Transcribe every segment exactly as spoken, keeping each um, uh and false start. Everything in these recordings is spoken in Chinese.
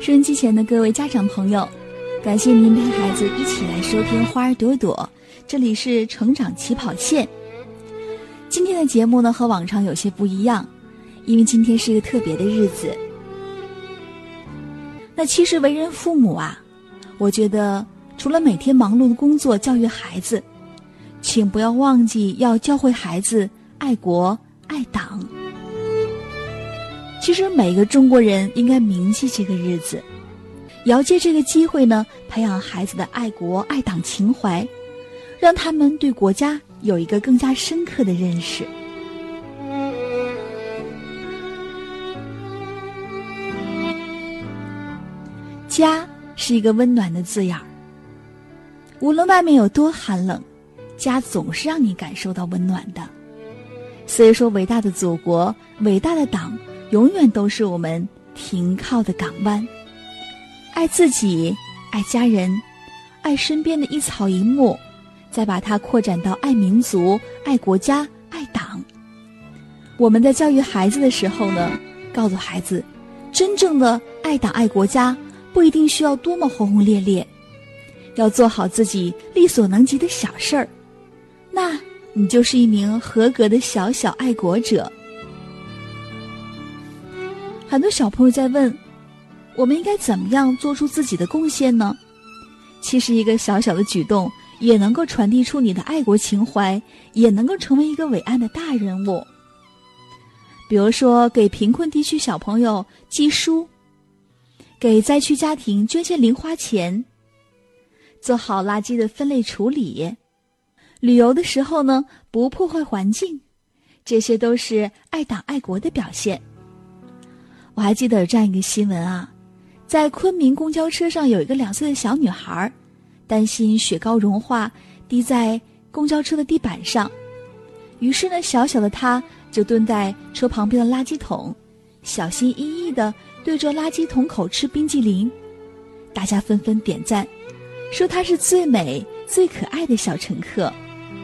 收音机前的各位家长朋友，感谢您陪孩子一起来收听花儿朵朵，这里是成长起跑线。今天的节目呢和往常有些不一样，因为今天是一个特别的日子。那其实为人父母啊，我觉得除了每天忙碌的工作教育孩子，请不要忘记要教会孩子爱国爱党。其实每个中国人应该铭记这个日子，也要借这个机会呢，培养孩子的爱国爱党情怀，让他们对国家有一个更加深刻的认识。家是一个温暖的字眼儿，无论外面有多寒冷，家总是让你感受到温暖的。所以说，伟大的祖国，伟大的党，永远都是我们停靠的港湾。爱自己，爱家人，爱身边的一草一木，再把它扩展到爱民族，爱国家，爱党。我们在教育孩子的时候呢，告诉孩子，真正的爱党爱国家不一定需要多么轰轰烈烈，要做好自己力所能及的小事儿，那你就是一名合格的小小爱国者。很多小朋友在问，我们应该怎么样做出自己的贡献呢？其实一个小小的举动也能够传递出你的爱国情怀，也能够成为一个伟岸的大人物。比如说给贫困地区小朋友寄书，给灾区家庭捐献零花钱，做好垃圾的分类处理，旅游的时候呢不破坏环境，这些都是爱党爱国的表现。我还记得有这样一个新闻啊，在昆明公交车上有一个两岁的小女孩，担心雪糕融化滴在公交车的地板上，于是呢小小的她就蹲在车旁边的垃圾桶，小心翼翼地对着垃圾桶口吃冰激凌。大家纷纷点赞，说她是最美最可爱的小乘客。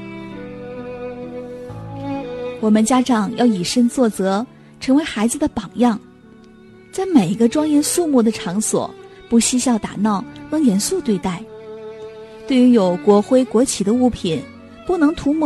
我们家长要以身作则，成为孩子的榜样，在每一个庄严肃穆的场所，不嬉笑打闹，能严肃对待。对于有国徽国旗的物品，不能涂抹